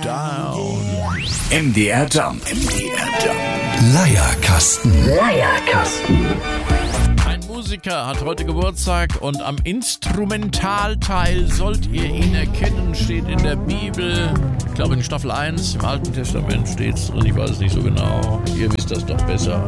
down. MDR Jump. Leierkasten. Ein Musiker hat heute Geburtstag und am Instrumentalteil sollt ihr ihn erkennen, steht in der Bibel. Ich glaube in Staffel 1, im Alten Testament steht es drin, ich weiß es nicht so genau. Ihr wisst das doch besser.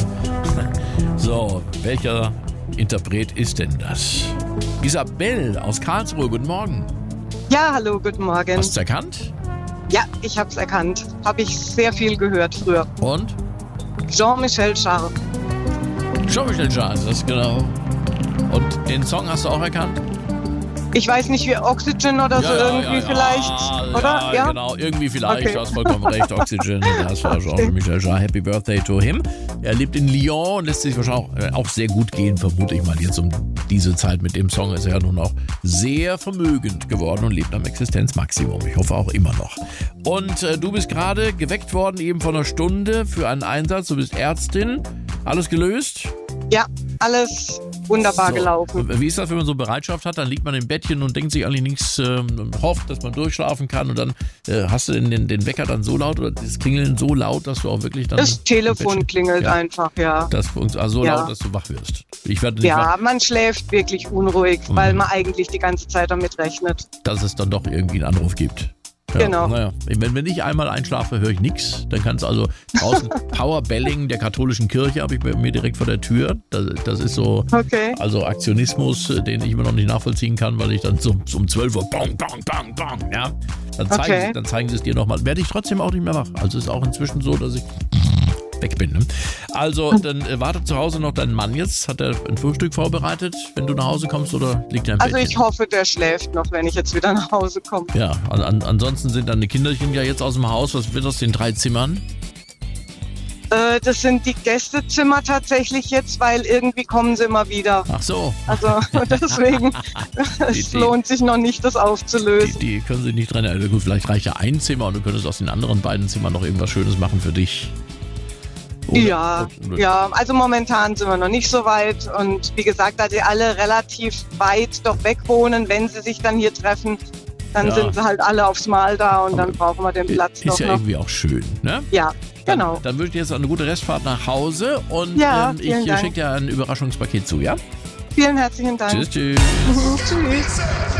So, welcher Interpret ist denn das? Isabel aus Karlsruhe, guten Morgen. Ja, hallo, guten Morgen. Hast du es erkannt? Ja, ich habe es erkannt. Habe ich sehr viel gehört früher. Und? Jean-Michel Jarre. Jean-Michel Jarre, das ist genau. Und den Song hast du auch erkannt? Ich weiß nicht, wie Oxygen oder so irgendwie vielleicht, oder? Ja, genau, irgendwie vielleicht, okay. Du hast vollkommen recht, Oxygen, das war Jean-Michel Jarre, Happy Birthday to him. Er lebt in Lyon und lässt sich wahrscheinlich auch sehr gut gehen, vermute ich mal, jetzt um diese Zeit mit dem Song ist er ja nun auch sehr vermögend geworden und lebt am Existenzmaximum, ich hoffe auch immer noch. Und du bist gerade geweckt worden, eben vor einer Stunde für einen Einsatz, du bist Ärztin, alles gelöst? Ja, alles wunderbar gelaufen. Wie ist das, wenn man so Bereitschaft hat? Dann liegt man im Bettchen und denkt sich eigentlich nichts, hofft, dass man durchschlafen kann und dann hast du den Wecker dann so laut oder das Klingeln so laut, dass du auch wirklich dann... Das Telefon klingelt einfach, ja. Also so laut, dass du wach wirst. Ich werde nicht wach. Man schläft wirklich unruhig, weil man eigentlich die ganze Zeit damit rechnet. Dass es dann doch irgendwie einen Anruf gibt. Ja, genau. Naja, wenn ich einmal einschlafe, höre ich nichts. Dann kannst du also draußen Powerbelling der katholischen Kirche habe ich bei mir direkt vor der Tür. Das ist so, also Aktionismus, den ich immer noch nicht nachvollziehen kann, weil ich dann so um 12 Uhr bang, bang, bang, bang, ja. Dann zeigen sie es dir nochmal. Werde ich trotzdem auch nicht mehr wach. Also ist auch inzwischen so, dass ich weg bin. Ne? Also, dann wartet zu Hause noch dein Mann jetzt. Hat er ein Frühstück vorbereitet, wenn du nach Hause kommst oder liegt er im Bettchen? Also ich hoffe, der schläft noch, wenn ich jetzt wieder nach Hause komme. Ja, ansonsten sind deine Kinderchen ja jetzt aus dem Haus. Was wird aus den 3 Zimmern? Das sind die Gästezimmer tatsächlich jetzt, weil irgendwie kommen sie immer wieder. Ach so. Also deswegen, es lohnt sich noch nicht, das aufzulösen. Die können sich nicht dran erinnern. Gut, vielleicht reicht ja ein Zimmer und du könntest aus den anderen beiden Zimmern noch irgendwas Schönes machen für dich. Oder? Ja, also momentan sind wir noch nicht so weit und wie gesagt, da die alle relativ weit doch weg wohnen, wenn sie sich dann hier treffen, dann sind sie halt alle aufs Mal da und dann brauchen wir den Platz doch noch. Ist ja irgendwie auch schön, ne? Ja, genau. Dann wünsche ich dir jetzt eine gute Restfahrt nach Hause und ich schicke dir ein Überraschungspaket zu, ja? Vielen herzlichen Dank. Tschüss. Tschüss.